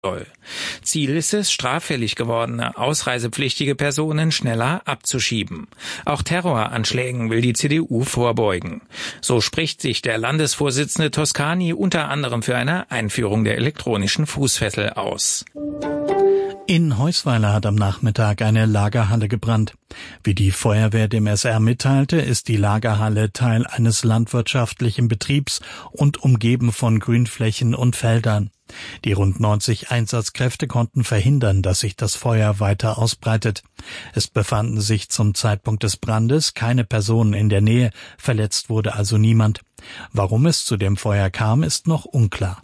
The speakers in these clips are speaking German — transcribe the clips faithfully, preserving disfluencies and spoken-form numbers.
soll. Ziel ist es, straffällig gewordene, ausreisepflichtige Personen schneller abzuschieben. Auch Terroranschlägen will die C D U vorbeugen. So spricht sich der Landesvorsitzende Toscani unter anderem für eine Einführung der elektronischen Fußfessel aus. In Heusweiler hat am Nachmittag eine Lagerhalle gebrannt. Wie die Feuerwehr dem S R mitteilte, ist die Lagerhalle Teil eines landwirtschaftlichen Betriebs und umgeben von Grünflächen und Feldern. Die rund neunzig Einsatzkräfte konnten verhindern, dass sich das Feuer weiter ausbreitet. Es befanden sich zum Zeitpunkt des Brandes keine Personen in der Nähe, verletzt wurde also niemand. Warum es zu dem Feuer kam, ist noch unklar.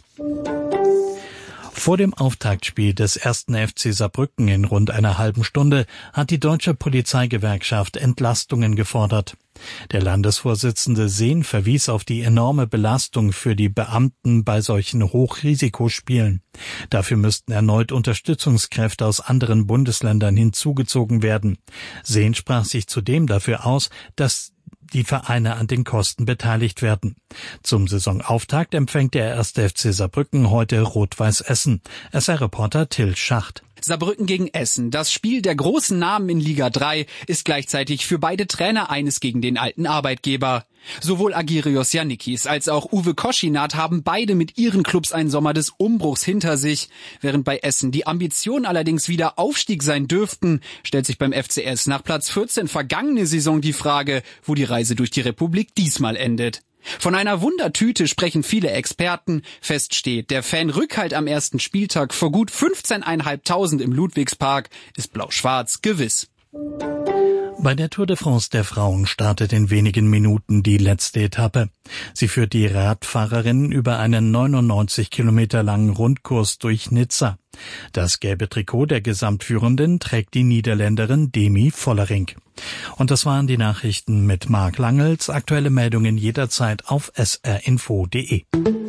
Vor dem Auftaktspiel des ersten F C Saarbrücken in rund einer halben Stunde hat die Deutsche Polizeigewerkschaft Entlastungen gefordert. Der Landesvorsitzende Sehn verwies auf die enorme Belastung für die Beamten bei solchen Hochrisikospielen. Dafür müssten erneut Unterstützungskräfte aus anderen Bundesländern hinzugezogen werden. Sehn sprach sich zudem dafür aus, dass die Vereine an den Kosten beteiligt werden. Zum Saisonauftakt empfängt der erste F C Saarbrücken heute Rot-Weiß Essen. S R-Reporter Till Schacht. Saarbrücken gegen Essen. Das Spiel der großen Namen in Liga drei ist gleichzeitig für beide Trainer eines gegen den alten Arbeitgeber. Sowohl Agirios Yannikis als auch Uwe Koschinat haben beide mit ihren Clubs einen Sommer des Umbruchs hinter sich. Während bei Essen die Ambitionen allerdings wieder Aufstieg sein dürften, stellt sich beim F C S nach Platz vierzehn vergangene Saison die Frage, wo die Reise durch die Republik diesmal endet. Von einer Wundertüte sprechen viele Experten. Fest steht, der Fan-Rückhalt am ersten Spieltag vor gut fünfzehntausendfünfhundert im Ludwigspark ist blau-schwarz gewiss. Bei der Tour de France der Frauen startet in wenigen Minuten die letzte Etappe. Sie führt die Radfahrerinnen über einen neunundneunzig Kilometer langen Rundkurs durch Nizza. Das gelbe Trikot der Gesamtführenden trägt die Niederländerin Demi Vollering. Und das waren die Nachrichten mit Marc Langels. Aktuelle Meldungen jederzeit auf s r info punkt d e.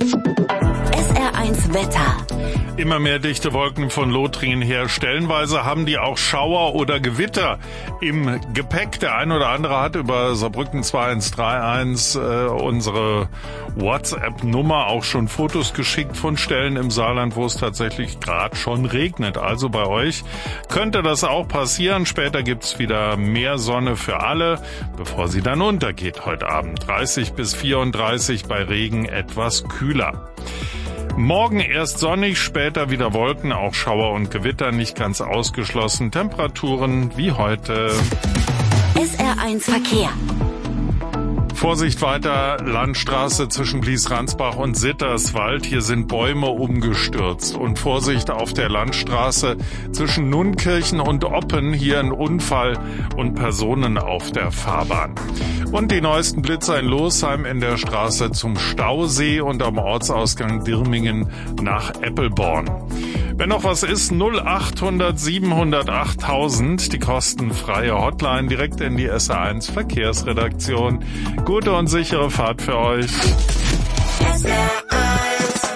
S R eins Wetter. Immer mehr dichte Wolken von Lothringen her. Stellenweise haben die auch Schauer oder Gewitter im Gepäck. Der ein oder andere hat über Saarbrücken zwei eins drei eins äh, unsere WhatsApp-Nummer auch schon Fotos geschickt von Stellen im Saarland, wo es tatsächlich gerade schon regnet. Also bei euch könnte das auch passieren. Später gibt's wieder mehr Sonne für alle, bevor sie dann untergeht heute Abend. dreißig bis vierunddreißig, bei Regen etwas kühler. Morgen erst sonnig, später wieder Wolken, auch Schauer und Gewitter nicht ganz ausgeschlossen. Temperaturen wie heute. S R eins Verkehr. Vorsicht weiter, Landstraße zwischen Blies-Ransbach und Sitterswald. Hier sind Bäume umgestürzt. Und Vorsicht auf der Landstraße zwischen Nunkirchen und Oppen. Hier ein Unfall und Personen auf der Fahrbahn. Und die neuesten Blitzer in Losheim in der Straße zum Stausee und am Ortsausgang Dirmingen nach Eppelborn. Wenn noch was ist, null achthundert siebenhundert achttausend, die kostenfreie Hotline direkt in die S R eins Verkehrsredaktion. Gute und sichere Fahrt für euch. S R eins.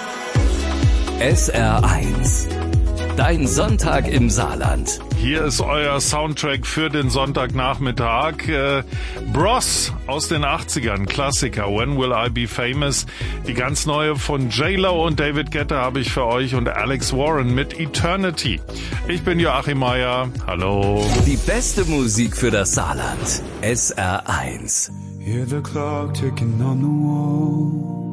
S R eins. Dein Sonntag im Saarland. Hier ist euer Soundtrack für den Sonntagnachmittag. Äh, Bros aus den achtzigern, Klassiker, When Will I Be Famous. Die ganz neue von J Lo und David Guetta habe ich für euch und Alex Warren mit Eternity. Ich bin Joachim Meier. Hallo. Die beste Musik für das Saarland. S R eins. Hear the clock ticking on the wall.